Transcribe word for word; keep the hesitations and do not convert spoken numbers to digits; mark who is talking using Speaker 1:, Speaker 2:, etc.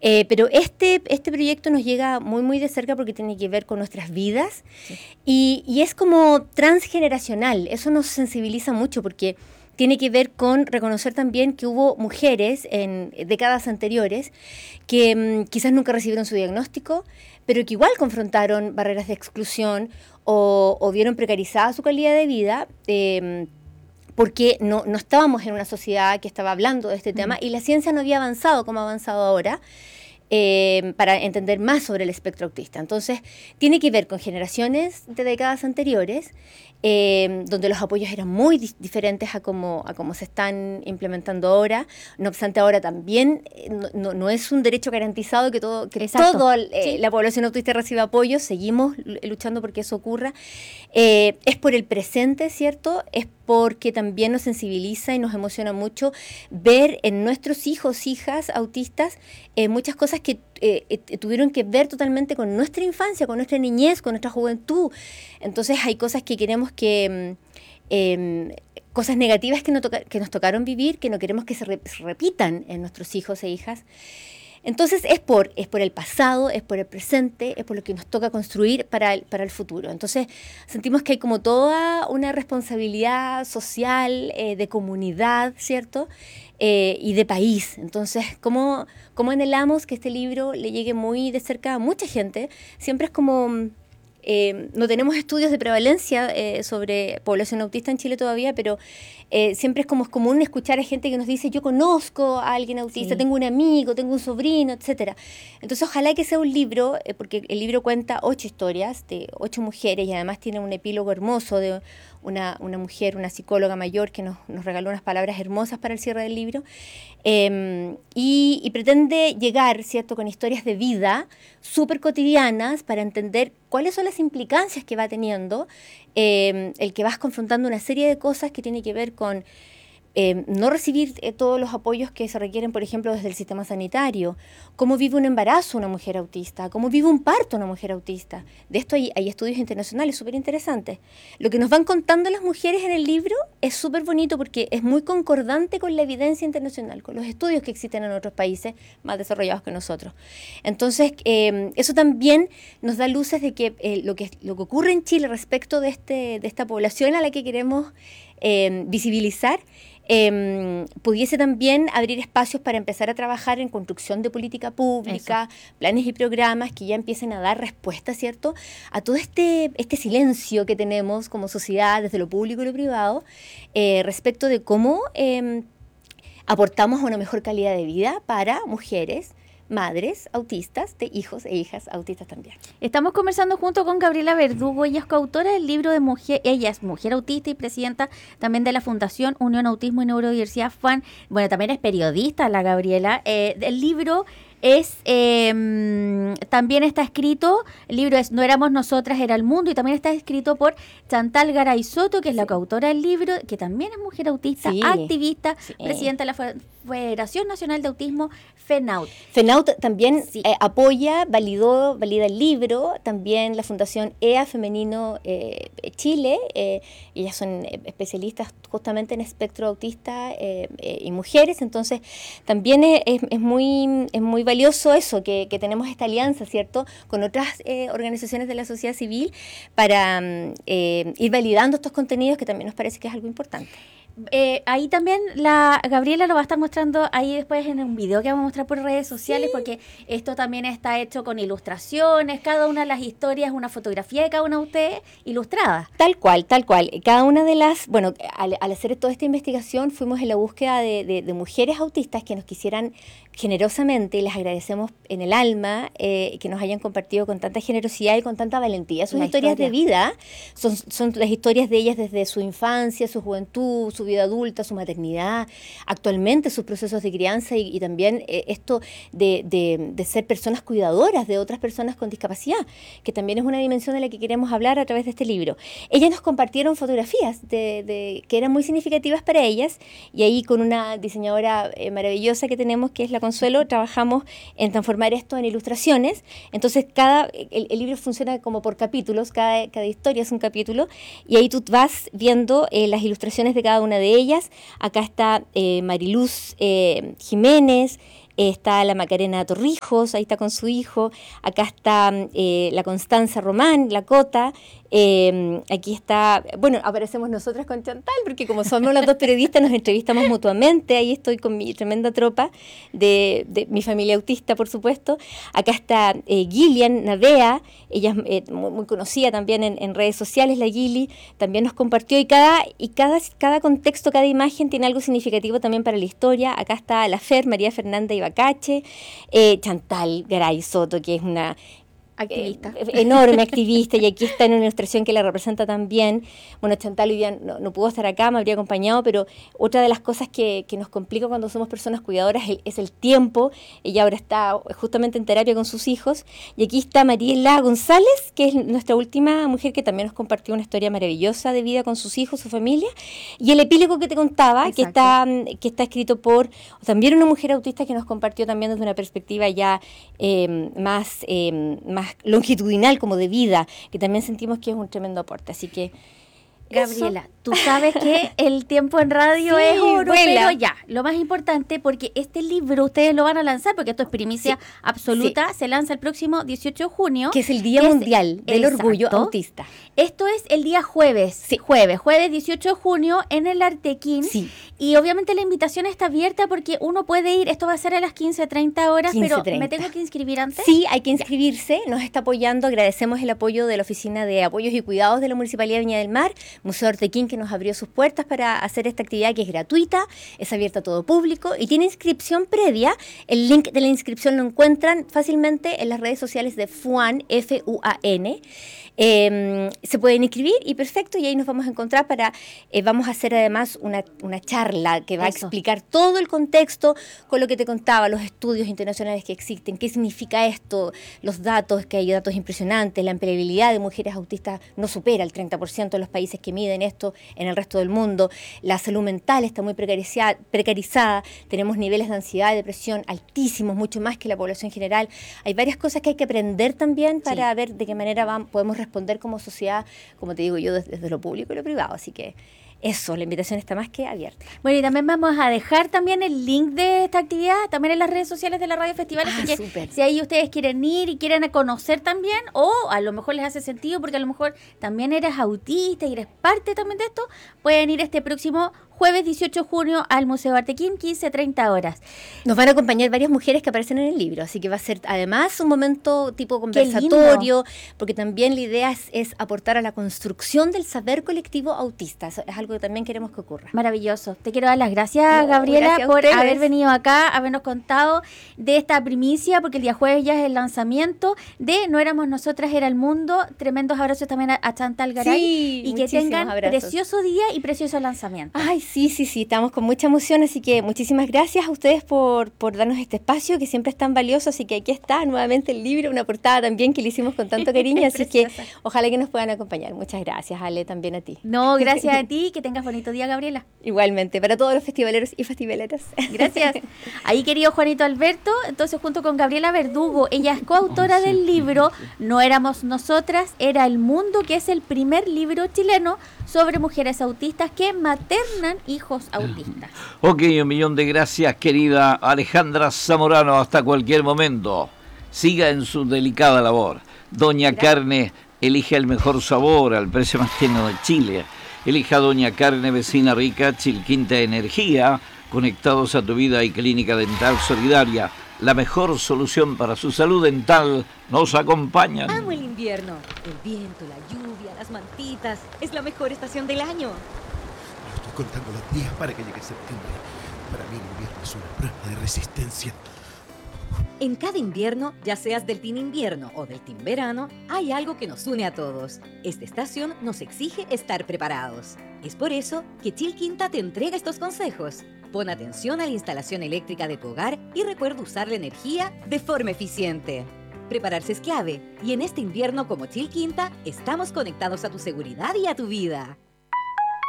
Speaker 1: Eh, pero este, este proyecto nos llega muy, muy de cerca porque tiene que ver con nuestras vidas sí. y, y es como transgeneracional. Eso nos sensibiliza mucho porque tiene que ver con reconocer también que hubo mujeres en décadas anteriores que mmm, quizás nunca recibieron su diagnóstico, pero que igual confrontaron barreras de exclusión o, o vieron precarizada su calidad de vida, eh, porque no, no estábamos en una sociedad que estaba hablando de este tema mm. y la ciencia no había avanzado como ha avanzado ahora. Eh, para entender más sobre el espectro autista. Entonces, tiene que ver con generaciones de décadas anteriores, eh, donde los apoyos eran muy di- diferentes a cómo a cómo se están implementando ahora. No obstante, ahora también eh, no, no, no es un derecho garantizado que todo que toda eh, sí. la población autista reciba apoyo. Seguimos luchando porque eso ocurra. Eh, es por el presente, ¿cierto? Es porque también nos sensibiliza y nos emociona mucho ver en nuestros hijos, hijas autistas, eh, muchas cosas que eh, eh, tuvieron que ver totalmente con nuestra infancia, con nuestra niñez, con nuestra juventud. Entonces hay cosas que queremos que... Eh, cosas negativas que, no toca, que nos tocaron vivir, que no queremos que se, re, se repitan en nuestros hijos e hijas. Entonces es por, es por el pasado, es por el presente, es por lo que nos toca construir para el, para el futuro. Entonces sentimos que hay como toda una responsabilidad social, eh, de comunidad, ¿cierto? Eh, y de país. Entonces, ¿cómo, cómo anhelamos que este libro le llegue muy de cerca a mucha gente? Siempre es como... Eh, no tenemos estudios de prevalencia eh, sobre población autista en Chile todavía, pero eh, siempre es como es común escuchar a gente que nos dice yo conozco a alguien autista, sí. tengo un amigo, tengo un sobrino, etcétera. Entonces ojalá que sea un libro, eh, porque el libro cuenta ocho historias de ocho mujeres y además tiene un epílogo hermoso de una, una mujer, una psicóloga mayor que nos, nos regaló unas palabras hermosas para el cierre del libro. Eh, y, y pretende llegar, ¿cierto?, con historias de vida súper cotidianas para entender cuáles son las implicancias que va teniendo eh, el que vas confrontando una serie de cosas que tiene que ver con eh, no recibir eh, todos los apoyos que se requieren, por ejemplo, desde el sistema sanitario, cómo vive un embarazo una mujer autista, cómo vive un parto una mujer autista. De esto hay, hay estudios internacionales súper interesantes. Lo que nos van contando las mujeres en el libro es súper bonito porque es muy concordante con la evidencia internacional, con los estudios que existen en otros países más desarrollados que nosotros. Entonces, eh, eso también nos da luces de que, eh, lo que lo que ocurre en Chile respecto de, este, de esta población a la que queremos eh, visibilizar, Eh, pudiese también abrir espacios para empezar a trabajar en construcción de política pública, Eso. planes y programas que ya empiecen a dar respuesta, ¿cierto?, a todo este, este silencio que tenemos como sociedad desde lo público y lo privado eh, respecto de cómo eh, aportamos a una mejor calidad de vida para mujeres, madres autistas, de hijos e hijas autistas también.
Speaker 2: Estamos conversando junto con Gabriela Verdugo, ella es coautora del libro de mujer, ella es mujer autista y presidenta también de la Fundación Unión Autismo y Neurodiversidad F A N. Bueno, también es periodista la Gabriela. Eh, el libro es eh, también está escrito, el libro es No éramos nosotras, era el mundo, y también está escrito por Chantal Garay Soto, que es sí. la coautora del libro, que también es mujer autista, sí. activista, sí. presidenta de la Federación Nacional de Autismo, FENAUT.
Speaker 1: FENAUT también sí. eh, apoya, validó, valida el libro, también la Fundación E A Femenino eh, Chile, eh, ellas son especialistas justamente en espectro autista eh, eh, y mujeres, entonces también es, es, es muy es muy valioso eso, que, que tenemos esta alianza, ¿cierto?, con otras eh, organizaciones de la sociedad civil para eh, ir validando estos contenidos, que también nos parece que es algo importante.
Speaker 2: Eh, ahí también la Gabriela lo va a estar mostrando ahí después en un video que vamos a mostrar por redes sociales, sí. porque esto también está hecho con ilustraciones, cada una de las historias, una fotografía de cada una de ustedes ilustrada.
Speaker 1: Tal cual, tal cual. Cada una de las, bueno, al, al hacer toda esta investigación fuimos en la búsqueda de, de, de mujeres autistas que nos quisieran generosamente, y les agradecemos en el alma eh, que nos hayan compartido con tanta generosidad y con tanta valentía sus la historias historia. de vida. Son, son las historias de ellas desde su infancia, su juventud, su vida adulta, su maternidad, actualmente sus procesos de crianza y, y también eh, esto de, de, de ser personas cuidadoras de otras personas con discapacidad, que también es una dimensión de la que queremos hablar a través de este libro. Ellas nos compartieron fotografías de, de, que eran muy significativas para ellas, y ahí con una diseñadora eh, maravillosa que tenemos, que es la Consuelo, trabajamos en transformar esto en ilustraciones. Entonces cada el, el libro funciona como por capítulos, cada, cada historia es un capítulo, y ahí tú vas viendo eh, las ilustraciones de cada una de ellas. Acá está eh, Mariluz eh, Jiménez, eh, está la Macarena Torrijos, ahí está con su hijo, acá está eh, la Constanza Román, la Cota, eh, aquí está, bueno, aparecemos nosotras con Chantal, porque como somos las dos periodistas nos entrevistamos mutuamente, ahí estoy con mi tremenda tropa de, de mi familia autista, por supuesto. Acá está eh, Gillian Navea, ella es eh, muy, muy conocida también en, en redes sociales, la Gili, también nos compartió, y cada, y cada, cada contexto, cada imagen tiene algo significativo también para la historia. Acá está la Fer, María Fernanda Ibacache, eh, Chantal Garay Soto, que es una
Speaker 2: activista.
Speaker 1: Eh, enorme activista, y aquí está en una ilustración que la representa también. Bueno, Chantal hoy día no, no pudo estar acá, me habría acompañado, pero otra de las cosas que, que nos complica cuando somos personas cuidadoras es el, es el tiempo. Ella ahora está justamente en terapia con sus hijos. Y aquí está Mariela González, que es nuestra última mujer que también nos compartió una historia maravillosa de vida con sus hijos, su familia. Y el epílogo que te contaba, que está, que está escrito por también una mujer autista que nos compartió también desde una perspectiva ya eh, más, eh, más longitudinal, como de vida, que también sentimos que es un tremendo aporte. Así que
Speaker 2: Gabriela, eso. Tú sabes que el tiempo en radio sí, es oro, vuela. Pero ya, lo más importante, porque este libro ustedes lo van a lanzar, porque esto es primicia sí, absoluta, sí. Se lanza el próximo dieciocho de junio.
Speaker 1: Que es el Día Mundial es, del exacto. Orgullo Autista.
Speaker 2: Esto es el día jueves, sí. jueves, jueves dieciocho de junio en el Artequín. Sí. Y obviamente la invitación está abierta porque uno puede ir, esto va a ser a las quince treinta horas, quince, pero treinta. ¿Me tengo que inscribir antes?
Speaker 1: Sí, hay que inscribirse, nos está apoyando, agradecemos el apoyo de la Oficina de Apoyos y Cuidados de la Municipalidad de Viña del Mar, Museo Artequín, que nos abrió sus puertas para hacer esta actividad, que es gratuita, es abierta a todo público y tiene inscripción previa. El link de la inscripción lo encuentran fácilmente en las redes sociales de FUAN, F U A N. Eh, se pueden inscribir y perfecto, y ahí nos vamos a encontrar para, eh, vamos a hacer además una, una charla que va Eso. a explicar todo el contexto con lo que te contaba, los estudios internacionales que existen, qué significa esto, los datos, que hay datos impresionantes, la empleabilidad de mujeres autistas no supera el treinta por ciento de los países que miden esto en el resto del mundo, la salud mental está muy precarizada, precarizada, tenemos niveles de ansiedad y depresión altísimos, mucho más que la población general. Hay varias cosas que hay que aprender también para sí. ver de qué manera van, podemos responder como sociedad, como te digo yo, desde, desde lo público y lo privado. Así que eso, la invitación está más que abierta.
Speaker 2: Bueno, y también vamos a dejar también el link de esta actividad también en las redes sociales de la Radio Festival. Ah, así que super. Si ahí ustedes quieren ir y quieren conocer también, o a lo mejor les hace sentido porque a lo mejor también eres autista y eres parte también de esto, pueden ir este próximo jueves dieciocho de junio al Museo Artequín, quince treinta horas.
Speaker 1: Nos van a acompañar varias mujeres que aparecen en el libro, así que va a ser además un momento tipo conversatorio, porque también la idea es, es aportar a la construcción del saber colectivo autista. Eso es algo que también queremos que ocurra.
Speaker 2: Maravilloso. Te quiero dar las gracias, no, Gabriela, gracias por haber venido acá, habernos contado de esta primicia, porque el día jueves ya es el lanzamiento de No Éramos Nosotras, Era el Mundo. Tremendos abrazos también a, a Chantal Garay. Sí, y que tengan abrazos. Precioso día y precioso lanzamiento.
Speaker 1: Ay, sí, sí, sí, estamos con mucha emoción, así que muchísimas gracias a ustedes por, por darnos este espacio que siempre es tan valioso, así que aquí está nuevamente el libro, una portada también que le hicimos con tanto cariño, así que ojalá que nos puedan acompañar. Muchas gracias, Ale, también a ti.
Speaker 2: No, gracias a ti, que tengas bonito día, Gabriela.
Speaker 1: Igualmente, para todos los festivaleros y festivaleras.
Speaker 2: Gracias. Ahí, querido Juanito Alberto, entonces junto con Gabriela Verdugo, ella es coautora del libro No Éramos Nosotras, Era el Mundo, que es el primer libro chileno sobre mujeres autistas que maternan hijos autistas.
Speaker 3: Ok, un millón de gracias, querida Alejandra Zamorano, hasta cualquier momento. Siga en su delicada labor. Doña gracias. Carne, elige el mejor sabor al precio más tierno de Chile. Elija Doña Carne, vecina rica, Chilquinta Energía, conectados a tu vida y clínica dental solidaria. La mejor solución para su salud dental nos acompañan.
Speaker 4: Amo el invierno. El viento, la lluvia, las mantitas. Es la mejor estación del año.
Speaker 5: Estoy contando los días para que llegue septiembre. Para mí el invierno es una prueba de resistencia.
Speaker 4: En cada invierno, ya seas del team invierno o del team verano, hay algo que nos une a todos. Esta estación nos exige estar preparados. Es por eso que Chilquinta te entrega estos consejos. Pon atención a la instalación eléctrica de tu hogar y recuerda usar la energía de forma eficiente. Prepararse es clave, y en este invierno como Chilquinta, estamos conectados a tu seguridad y a tu vida.